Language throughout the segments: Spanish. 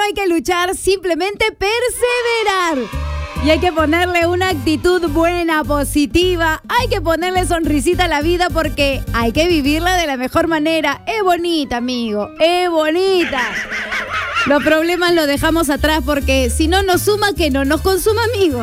hay que luchar, simplemente perseverar. Y hay que ponerle una actitud buena, positiva. Hay que ponerle sonrisita a la vida porque hay que vivirla de la mejor manera. Es bonita, amigo. Es bonita. Los problemas los dejamos atrás porque si no nos suma, que no nos consuma, amigo.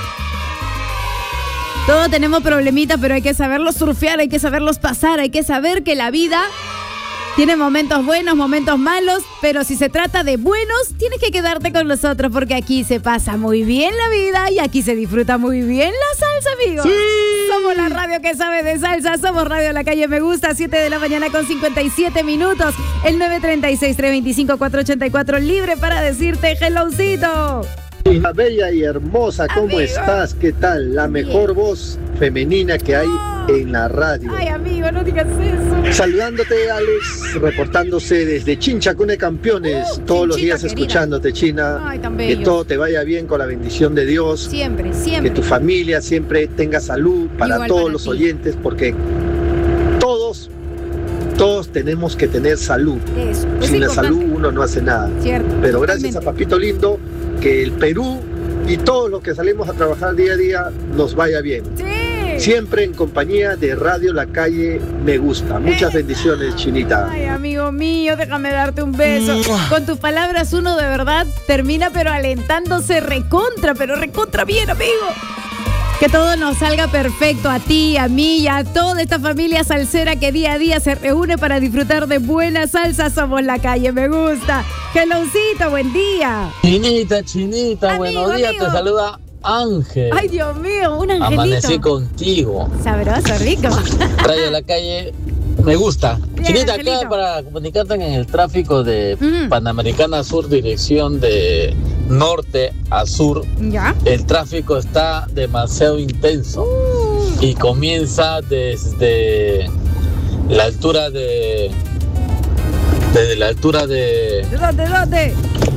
Todos tenemos problemitas, pero hay que saberlos surfear, hay que saberlos pasar. Hay que saber que la vida tiene momentos buenos, momentos malos, pero si se trata de buenos, tienes que quedarte con nosotros porque aquí se pasa muy bien la vida y aquí se disfruta muy bien la salsa, amigos. ¡Sí! Somos la radio que sabe de salsa, somos Radio La Calle Me Gusta, 7 de la mañana con 57 minutos, el 936-325-484, libre para decirte helloucito. Hija bella y hermosa, ¿cómo Amigo. estás? ¿Qué tal? La mejor voz femenina que hay en la radio. Ay, amigo, no digas eso. Saludándote, Alex, reportándose desde Chincha, Cuna de Campeones, todos los Chinchita días querida. escuchándote, China. Ay, tan Que bello. todo te vaya bien con la bendición de Dios. Siempre, Que siempre. tu familia siempre tenga salud para Igual todos para los ti. oyentes, porque todos tenemos que tener salud. Eso. Es Sin la importante. salud uno no hace nada. Cierto. Pero gracias a Totalmente. Papito Lindo, que el Perú y todos los que salimos a trabajar día a día nos vaya bien. Sí. Siempre en compañía de Radio La Calle Me Gusta. Muchas bendiciones, Chinita. Ay, amigo mío, déjame darte un beso. Con tus palabras uno de verdad termina pero alentándose pero recontra bien, amigo. Que todo nos salga perfecto a ti, a mí y a toda esta familia salsera que día a día se reúne para disfrutar de buena salsa. Somos La Calle Me Gusta. Helloucito, buen día. Chinita, Amigo, buenos días, amigo. te saluda Ángel. Ay, Dios mío, un angelito. Amanecí contigo. Sabroso, rico. Radio La Calle, me gusta. Bien, Chinita, Angelito. acá para comunicarte en el tráfico de Mm. Panamericana Sur, dirección de norte a sur. ¿Ya? El tráfico está demasiado intenso y comienza desde la altura de... Desde la altura ¿De dónde?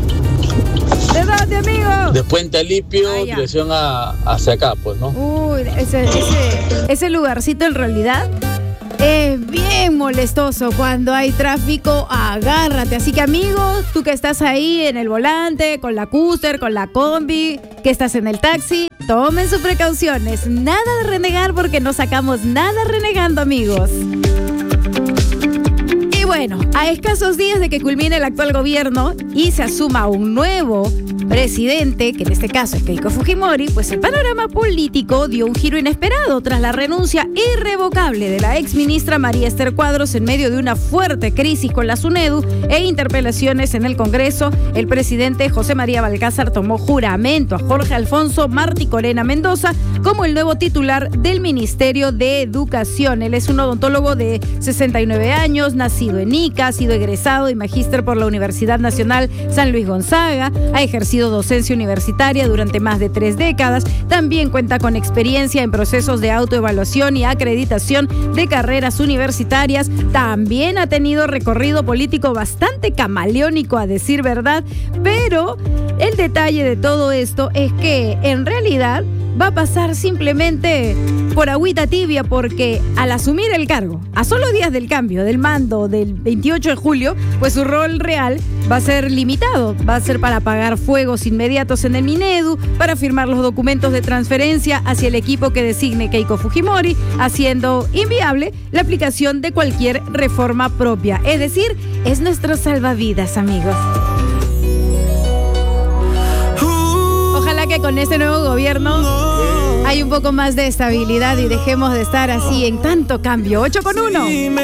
¿De dónde, amigo? de Puente Alipio, Ah, ya. dirección hacia acá, pues, ¿no? Uy, ese lugarcito en realidad es bien molestoso cuando hay tráfico. Agárrate. Así que, amigos, tú que estás ahí en el volante, con la cúster, con la combi, que estás en el taxi, tomen sus precauciones. Nada de renegar porque no sacamos nada renegando, amigos. Y bueno, a escasos días de que culmine el actual gobierno y se asuma un nuevo presidente, que en este caso es Keiko Fujimori, pues el panorama político dio un giro inesperado tras la renuncia irrevocable de la exministra María Esther Cuadros en medio de una fuerte crisis con la SUNEDU e interpelaciones en el Congreso. El presidente José María Balcázar tomó juramento a Jorge Alfonso Martí Corena Mendoza como el nuevo titular del Ministerio de Educación. Él es un odontólogo de 69 años, nacido en Ica, ha sido egresado y magíster por la Universidad Nacional San Luis Gonzaga, ha ejercido docencia universitaria durante más de 3 décadas, también cuenta con experiencia en procesos de autoevaluación y acreditación de carreras universitarias, también ha tenido recorrido político bastante camaleónico a decir verdad, pero el detalle de todo esto es que en realidad va a pasar simplemente por agüita tibia porque al asumir el cargo, a solo días del cambio del mando del 28 de julio, pues su rol real va a ser limitado, va a ser para apagar fuegos inmediatos en el Minedu, para firmar los documentos de transferencia hacia el equipo que designe Keiko Fujimori, haciendo inviable la aplicación de cualquier reforma propia. Es decir, es nuestro salvavidas, amigos. Ojalá que con este nuevo gobierno hay un poco más de estabilidad y dejemos de estar así en tanto cambio. 8:1.